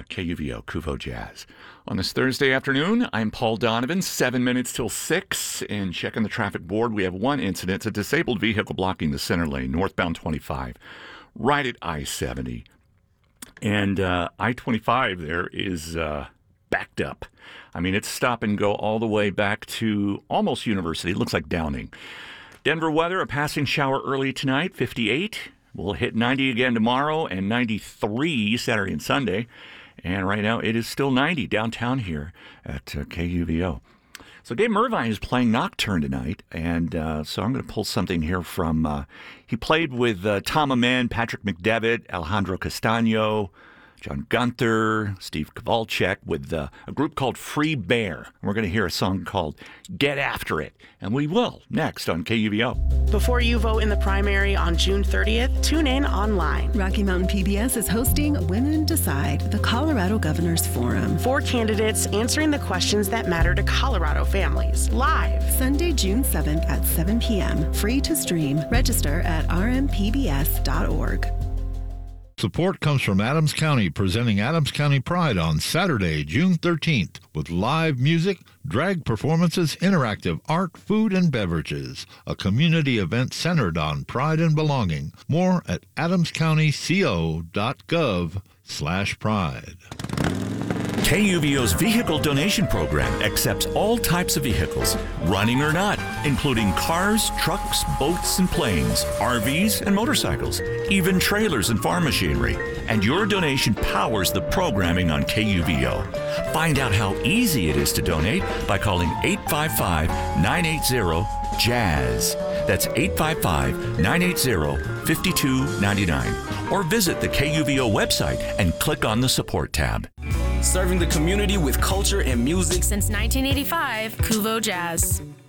KUVO, Kuvo Jazz. On this Thursday afternoon, I'm Paul Donovan, 7 minutes till 6. And checking the traffic board, we have one incident. It's a disabled vehicle blocking the center lane, northbound 25, right at I-70. And I-25 there is backed up. I mean, it's stop and go all the way back to almost University. It looks like Downing. Denver weather, a passing shower early tonight, 58. We'll hit 90 again tomorrow and 93 Saturday and Sunday. And right now it is still 90 downtown here at KUVO. So Dave Mervine is playing Nocturne tonight. And so I'm going to pull something here from, he played with Tom Amend, Patrick McDevitt, Alejandro Castano, John Gunther, Steve Kowalczyk with a group called Free Bear. We're going to hear a song called Get After It, and we will next on KUVO. Before you vote in the primary on June 30th, tune in online. Rocky Mountain PBS is hosting Women Decide, the Colorado Governors Forum. 4 candidates answering the questions that matter to Colorado families, live. Sunday, June 7th at 7 p.m. Free to stream. Register at rmpbs.org. Support comes from Adams County, presenting Adams County Pride on Saturday, June 13th, with live music, drag performances, interactive art, food, and beverages. A community event centered on pride and belonging. More at adamscountyco.gov/pride. KUVO's vehicle donation program accepts all types of vehicles, running or not, including cars, trucks, boats, and planes, RVs, and motorcycles, even trailers and farm machinery. And your donation powers the programming on KUVO. Find out how easy it is to donate by calling 855-980-JAZZ. That's 855-980-5299. Or visit the KUVO website and click on the Support tab. Serving the community with culture and music since 1985, Kuvo Jazz.